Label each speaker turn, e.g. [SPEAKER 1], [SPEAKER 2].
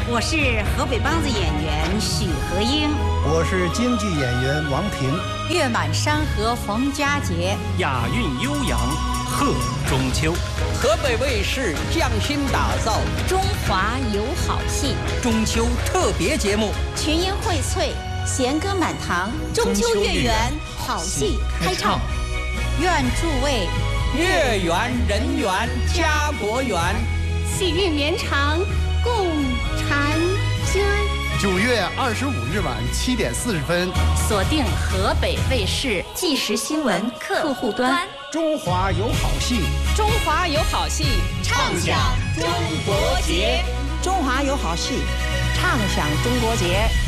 [SPEAKER 1] 我是河北梆子演员许和英，
[SPEAKER 2] 我是京剧演员王平。
[SPEAKER 3] 月满山河逢佳节，
[SPEAKER 4] 雅韵悠扬贺中秋。
[SPEAKER 5] 河北卫视匠心打造
[SPEAKER 3] 中华有好戏，
[SPEAKER 5] 中秋特别节目，
[SPEAKER 3] 群英荟萃，弦歌满堂，
[SPEAKER 6] 中秋月圆，好戏开唱。
[SPEAKER 3] 愿诸位
[SPEAKER 5] 月圆人圆家国圆，
[SPEAKER 6] 喜运绵长共婵娟。
[SPEAKER 2] 9月25日晚7点40分，
[SPEAKER 3] 锁定河北卫视即时新闻客户端。
[SPEAKER 2] 中华有好戏，
[SPEAKER 6] 中华有好戏，
[SPEAKER 5] 畅享中国节。
[SPEAKER 7] 中华有好戏，畅享中国节。